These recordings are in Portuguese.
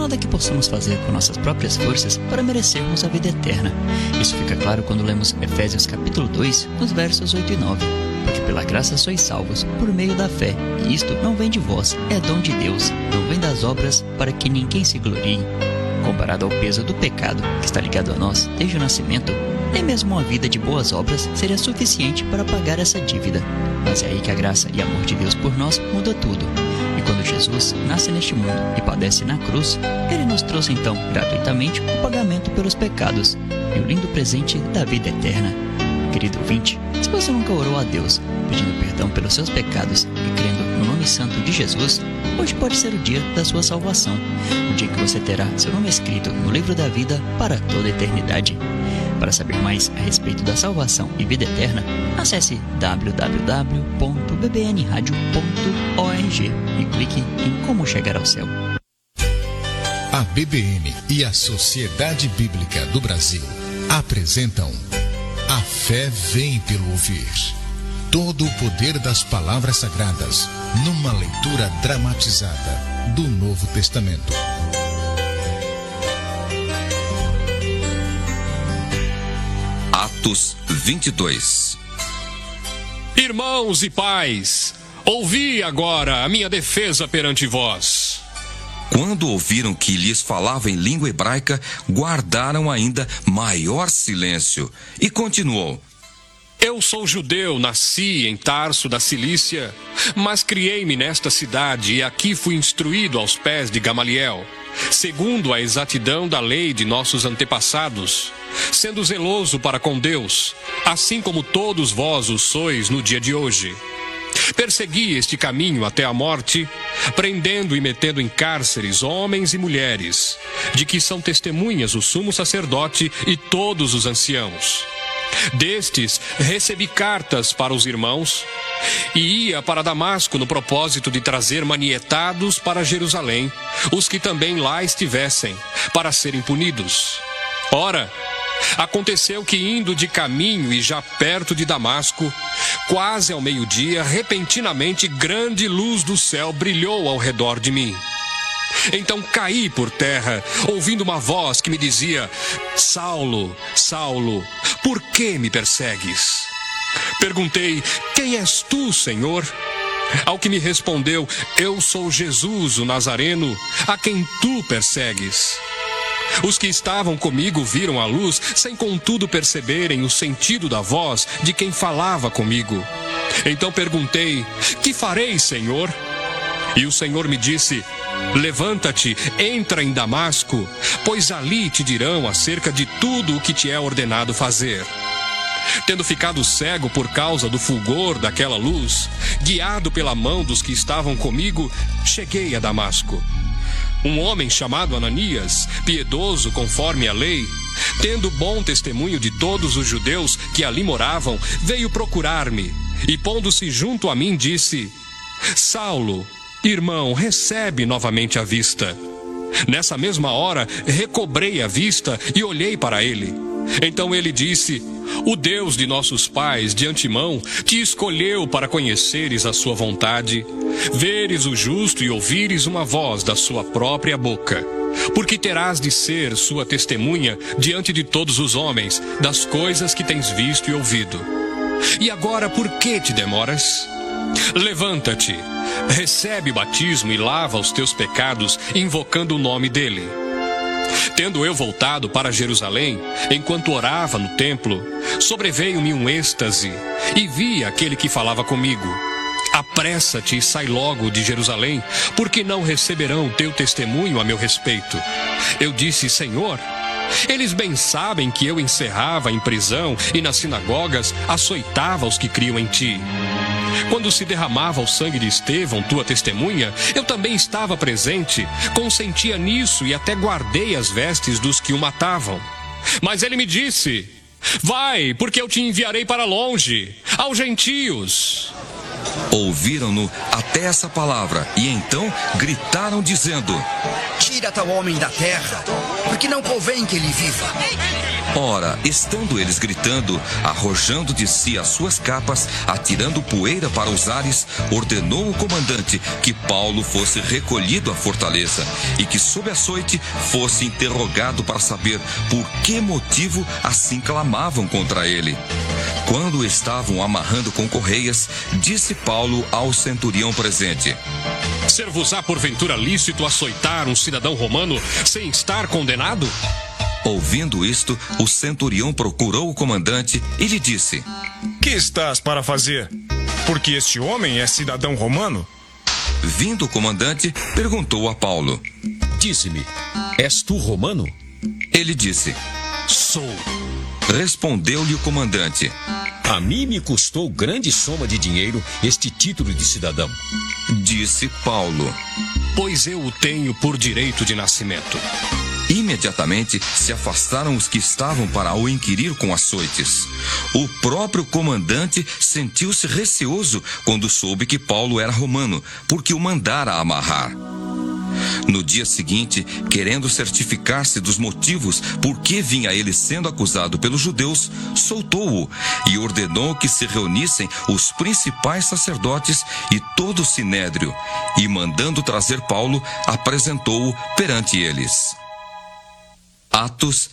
nada que possamos fazer com nossas próprias forças para merecermos a vida eterna. Isso fica claro quando lemos Efésios capítulo 2, nos versos 8 e 9. Porque pela graça sois salvos, por meio da fé, e isto não vem de vós, é dom de Deus, não vem das obras, para que ninguém se glorie. Comparado ao peso do pecado que está ligado a nós desde o nascimento, nem mesmo uma vida de boas obras seria suficiente para pagar essa dívida. Mas é aí que a graça e amor de Deus por nós muda tudo. E quando Jesus nasce neste mundo e padece na cruz, Ele nos trouxe então gratuitamente o pagamento pelos pecados e o lindo presente da vida eterna. Querido ouvinte, se você nunca orou a Deus pedindo perdão pelos seus pecados e crendo no nome santo de Jesus, hoje pode ser o dia da sua salvação, o dia que você terá seu nome escrito no livro da vida para toda a eternidade. Para saber mais a respeito da salvação e vida eterna, acesse www.bbnradio.org e clique em Como Chegar ao Céu. A BBN e a Sociedade Bíblica do Brasil apresentam A Fé Vem pelo Ouvir. Todo o poder das palavras sagradas numa leitura dramatizada do Novo Testamento. Atos 22. Irmãos e pais, ouvi agora a minha defesa perante vós. Quando ouviram que lhes falava em língua hebraica, guardaram ainda maior silêncio. E continuou: Eu sou judeu, nasci em Tarso da Cilícia, mas criei-me nesta cidade e aqui fui instruído aos pés de Gamaliel, segundo a exatidão da lei de nossos antepassados, sendo zeloso para com Deus, assim como todos vós o sois no dia de hoje. Persegui este caminho até a morte, prendendo e metendo em cárceres homens e mulheres, de que são testemunhas o sumo sacerdote e todos os anciãos. Destes recebi cartas para os irmãos e ia para Damasco no propósito de trazer manietados para Jerusalém os que também lá estivessem, para serem punidos. Ora, aconteceu que indo de caminho e já perto de Damasco, quase ao meio-dia, repentinamente grande luz do céu brilhou ao redor de mim. Então caí por terra, ouvindo uma voz que me dizia: Saulo, Saulo, por que me persegues? Perguntei: Quem és tu, Senhor? Ao que me respondeu: Eu sou Jesus, o Nazareno, a quem tu persegues. Os que estavam comigo viram a luz, sem contudo perceberem o sentido da voz de quem falava comigo. Então perguntei: Que farei, Senhor? E o Senhor me disse: Levanta-te, entra em Damasco, pois ali te dirão acerca de tudo o que te é ordenado fazer. Tendo ficado cego por causa do fulgor daquela luz, guiado pela mão dos que estavam comigo, cheguei a Damasco. Um homem chamado Ananias, piedoso conforme a lei, tendo bom testemunho de todos os judeus que ali moravam, veio procurar-me e, pondo-se junto a mim, disse: Saulo, irmão, recebe novamente a vista. Nessa mesma hora, recobrei a vista e olhei para ele. Então ele disse: O Deus de nossos pais, de antemão, te escolheu para conheceres a sua vontade, veres o justo e ouvires uma voz da sua própria boca, porque terás de ser sua testemunha diante de todos os homens das coisas que tens visto e ouvido. E agora por que te demoras? Levanta-te, recebe o batismo e lava os teus pecados, invocando o nome dele. Tendo eu voltado para Jerusalém, enquanto orava no templo, sobreveio-me um êxtase, e vi aquele que falava comigo: Apressa-te e sai logo de Jerusalém, porque não receberão teu testemunho a meu respeito. Eu disse: Senhor, eles bem sabem que eu encerrava em prisão e nas sinagogas açoitava os que criam em ti. Quando se derramava o sangue de Estevão, tua testemunha, eu também estava presente, consentia nisso e até guardei as vestes dos que o matavam. Mas ele me disse: Vai, porque eu te enviarei para longe, aos gentios. Ouviram-no até até essa palavra, e então gritaram dizendo: Tira tal homem da terra, porque não convém que ele viva. Ora, estando eles gritando, arrojando de si as suas capas, atirando poeira para os ares, ordenou o comandante que Paulo fosse recolhido à fortaleza e que, sob açoite, fosse interrogado para saber por que motivo assim clamavam contra ele. Quando estavam amarrando com correias, disse Paulo ao centurião presente: Ser-vos-á porventura lícito açoitar um cidadão romano sem estar condenado? Ouvindo isto, o centurião procurou o comandante e lhe disse: Que estás para fazer? Porque este homem é cidadão romano? Vindo o comandante, perguntou a Paulo: Dize-me, és tu romano? Ele disse: Sou. Respondeu-lhe o comandante: A mim me custou grande soma de dinheiro este título de cidadão. Disse Paulo: Pois eu o tenho por direito de nascimento. Imediatamente se afastaram os que estavam para o inquirir com açoites. O próprio comandante sentiu-se receoso quando soube que Paulo era romano, porque o mandara amarrar. No dia seguinte, querendo certificar-se dos motivos por que vinha ele sendo acusado pelos judeus, soltou-o e ordenou que se reunissem os principais sacerdotes e todo o sinédrio, e mandando trazer Paulo, apresentou-o perante eles. Atos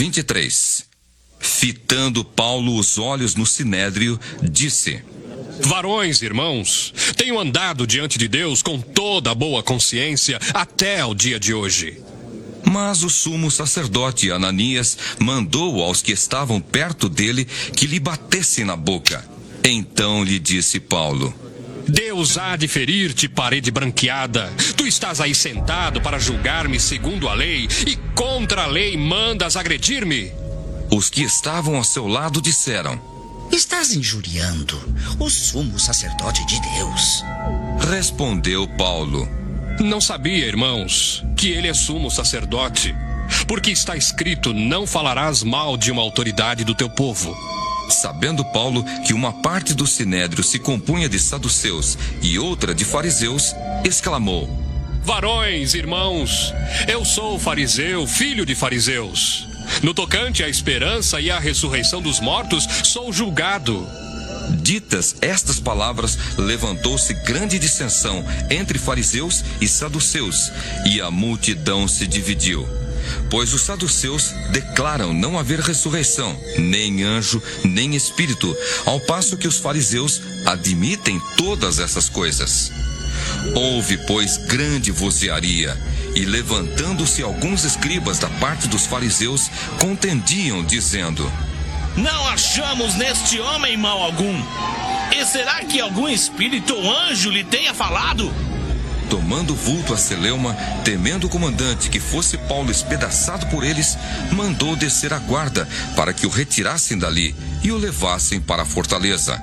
23. Fitando Paulo os olhos no sinédrio, disse: Varões, irmãos, tenho andado diante de Deus com toda a boa consciência até ao dia de hoje. Mas o sumo sacerdote Ananias mandou aos que estavam perto dele que lhe batessem na boca. Então lhe disse Paulo: Deus há de ferir-te, parede branqueada. Tu estás aí sentado para julgar-me segundo a lei, e contra a lei mandas agredir-me? Os que estavam ao seu lado disseram: Estás injuriando o sumo sacerdote de Deus. Respondeu Paulo: Não sabia, irmãos, que ele é sumo sacerdote, porque está escrito: não falarás mal de uma autoridade do teu povo. Sabendo Paulo que uma parte do sinédrio se compunha de saduceus e outra de fariseus, exclamou: Varões, irmãos, eu sou fariseu, filho de fariseus. No tocante à esperança e à ressurreição dos mortos, sou julgado. Ditas estas palavras, levantou-se grande dissensão entre fariseus e saduceus, e a multidão se dividiu. Pois os saduceus declaram não haver ressurreição, nem anjo, nem espírito, ao passo que os fariseus admitem todas essas coisas. Houve, pois, grande vozearia, e levantando-se alguns escribas da parte dos fariseus, contendiam, dizendo: Não achamos neste homem mal algum. E será que algum espírito ou anjo lhe tenha falado? Tomando vulto a celeuma, temendo o comandante que fosse Paulo espedaçado por eles, mandou descer a guarda para que o retirassem dali e o levassem para a fortaleza.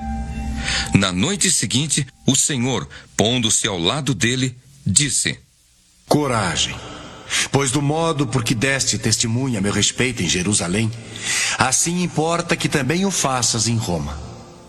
Na noite seguinte, o Senhor, pondo-se ao lado dele, disse: Coragem, pois do modo por que deste testemunha a meu respeito em Jerusalém, assim importa que também o faças em Roma.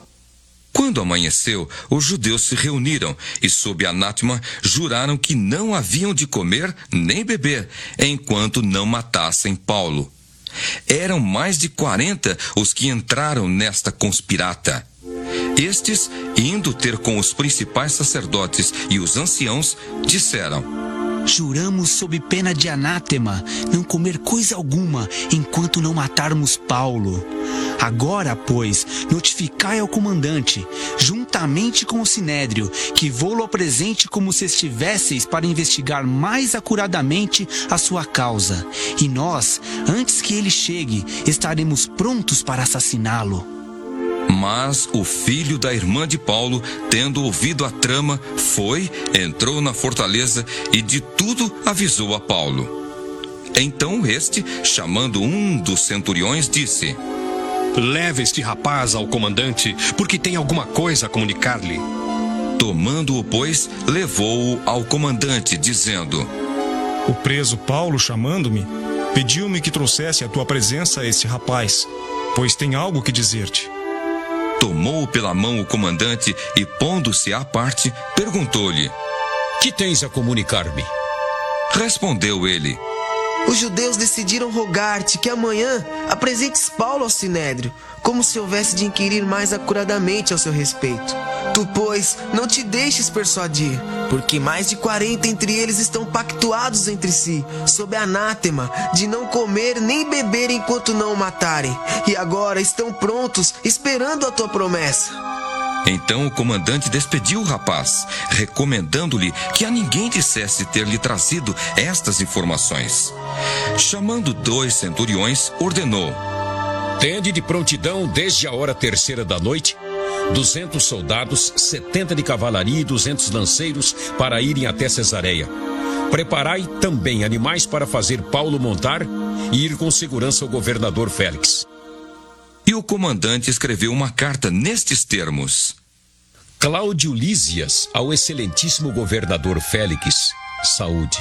Quando amanheceu, os judeus se reuniram e, sob anátema, juraram que não haviam de comer nem beber, enquanto não matassem Paulo. Eram mais de 40 os que entraram nesta conspirata. Estes, indo ter com os principais sacerdotes e os anciãos, disseram: Juramos sob pena de anátema não comer coisa alguma enquanto não matarmos Paulo. Agora, pois, notificai ao comandante, juntamente com o sinédrio, que vou-lo apresente como se estivesseis para investigar mais acuradamente a sua causa. E nós, antes que ele chegue, estaremos prontos para assassiná-lo. Mas o filho da irmã de Paulo, tendo ouvido a trama, entrou na fortaleza e de tudo avisou a Paulo. Então este, chamando um dos centuriões, disse: Leve este rapaz ao comandante, porque tem alguma coisa a comunicar-lhe. Tomando-o, pois, levou-o ao comandante, dizendo: O preso Paulo, chamando-me, pediu-me que trouxesse à tua presença esse rapaz, pois tem algo que dizer-te. tomou pela mão o comandante e, pondo-se à parte, perguntou-lhe: Que tens a comunicar-me? Respondeu ele: Os judeus decidiram rogar-te que amanhã apresentes Paulo ao Sinédrio, como se houvesse de inquirir mais acuradamente ao seu respeito. Tu, pois, não te deixes persuadir, porque mais de 40 entre eles estão pactuados entre si, sob anátema, de não comer nem beber enquanto não o matarem, e agora estão prontos, esperando a tua promessa. Então o comandante despediu o rapaz, recomendando-lhe que a ninguém dissesse ter-lhe trazido estas informações. Chamando 2 centuriões, ordenou: Tende de prontidão desde a hora 3ª da noite 200 soldados, 70 de cavalaria e 200 lanceiros para irem até Cesareia. Preparai também animais para fazer Paulo montar e ir com segurança ao governador Félix. E o comandante escreveu uma carta nestes termos: Cláudio Lísias, ao excelentíssimo governador Félix, saúde.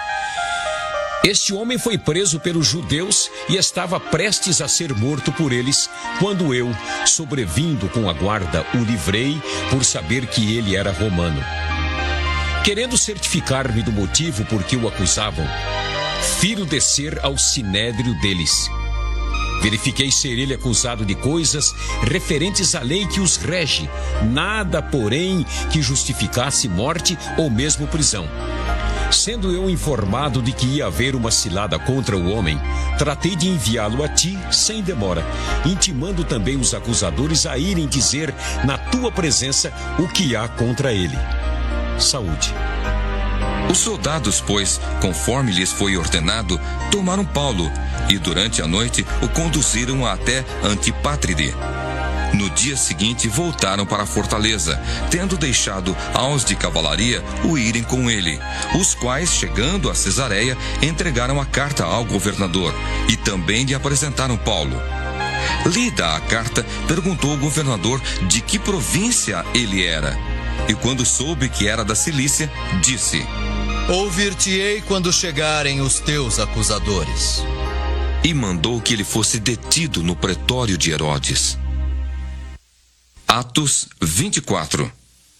Este homem foi preso pelos judeus e estava prestes a ser morto por eles, quando eu, sobrevindo com a guarda, o livrei por saber que ele era romano. Querendo certificar-me do motivo por que o acusavam, firo descer ao sinédrio deles. Verifiquei ser ele acusado de coisas referentes à lei que os rege, nada, porém, que justificasse morte ou mesmo prisão. Sendo eu informado de que ia haver uma cilada contra o homem, tratei de enviá-lo a ti sem demora, intimando também os acusadores a irem dizer na tua presença o que há contra ele. Saúde. Os soldados, pois, conforme lhes foi ordenado, tomaram Paulo e durante a noite o conduziram até Antipátride. No dia seguinte voltaram para a fortaleza, tendo deixado aos de cavalaria o irem com ele, os quais, chegando a Cesareia, entregaram a carta ao governador e também lhe apresentaram Paulo. Lida a carta, perguntou o governador de que província ele era, e quando soube que era da Cilícia, disse: Ouvir-te-ei quando chegarem os teus acusadores. E mandou que ele fosse detido no pretório de Herodes. Atos 24.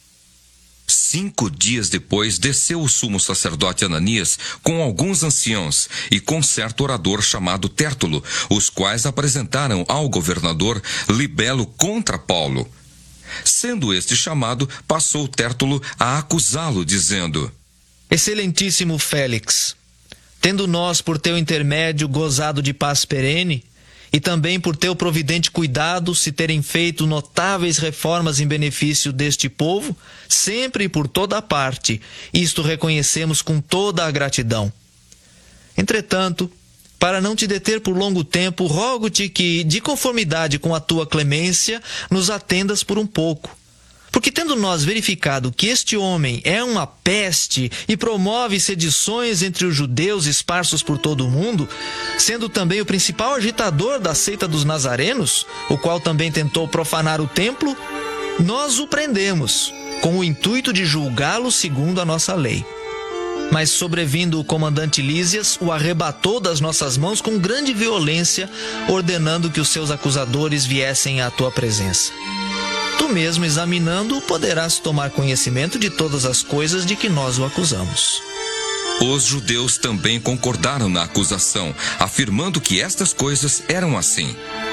5 dias depois, desceu o sumo sacerdote Ananias com alguns anciãos e com certo orador chamado Tértulo, os quais apresentaram ao governador libelo contra Paulo. Sendo este chamado, passou Tértulo a acusá-lo, dizendo: Excelentíssimo Félix, tendo nós por teu intermédio gozado de paz perene, e também por teu providente cuidado se terem feito notáveis reformas em benefício deste povo, sempre e por toda a parte, isto reconhecemos com toda a gratidão. Entretanto, para não te deter por longo tempo, rogo-te que, de conformidade com a tua clemência, nos atendas por um pouco. Porque tendo nós verificado que este homem é uma peste e promove sedições entre os judeus esparsos por todo o mundo, sendo também o principal agitador da seita dos nazarenos, o qual também tentou profanar o templo, nós o prendemos, com o intuito de julgá-lo segundo a nossa lei. Mas sobrevindo o comandante Lísias, o arrebatou das nossas mãos com grande violência, ordenando que os seus acusadores viessem à tua presença. Tu mesmo, examinando-o, poderás tomar conhecimento de todas as coisas de que nós o acusamos. Os judeus também concordaram na acusação, afirmando que estas coisas eram assim.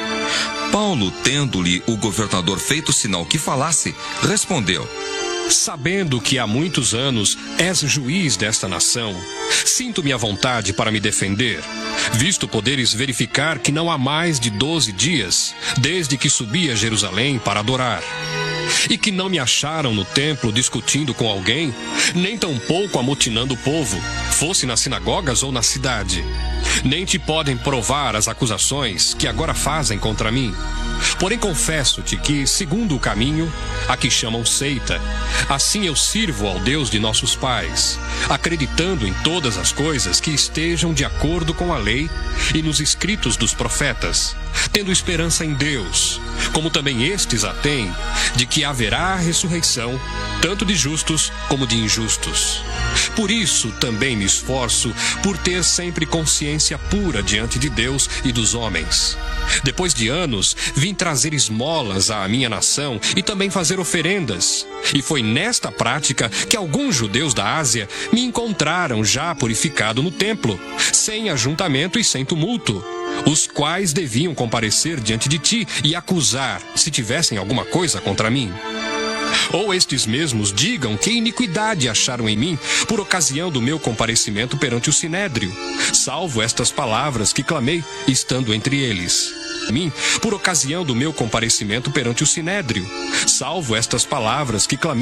Paulo, tendo-lhe o governador feito sinal que falasse, respondeu: Sabendo que há muitos anos és juiz desta nação, sinto-me à vontade para me defender, visto poderes verificar que não há mais de 12 dias, desde que subi a Jerusalém para adorar, e que não me acharam no templo discutindo com alguém, nem tampouco amotinando o povo, fosse nas sinagogas ou na cidade. Nem te podem provar as acusações que agora fazem contra mim. Porém confesso-te que, segundo o caminho, a que chamam seita, assim eu sirvo ao Deus de nossos pais, acreditando em todas as coisas que estejam de acordo com a lei e nos escritos dos profetas, tendo esperança em Deus, como também estes a têm, de que haverá ressurreição, tanto de justos como de injustos. Por isso também me esforço por ter sempre consciência pura diante de Deus e dos homens. Depois de anos, vim trazer esmolas à minha nação e também fazer oferendas. E foi nesta prática que alguns judeus da Ásia me encontraram já purificado no templo, sem ajuntamento e sem tumulto, os quais deviam comparecer diante de ti e acusar, se tivessem alguma coisa contra mim. Ou estes mesmos digam que iniquidade acharam em mim por ocasião do meu comparecimento perante o Sinédrio, salvo estas palavras que clamei, estando entre eles. Mim, por ocasião do meu comparecimento perante o Sinédrio, salvo estas palavras que clamei,